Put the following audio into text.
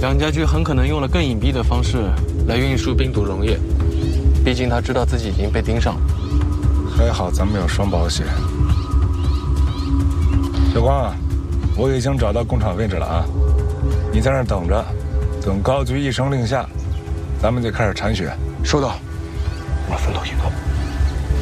蒋家驹很可能用了更隐蔽的方式来运输冰毒溶液，毕竟他知道自己已经被盯上了。 还好咱们有双保险。小光啊，我已经找到工厂位置了啊，你在那儿等着，等高局一声令下，咱们就开始铲雪。 收到，我分头行动。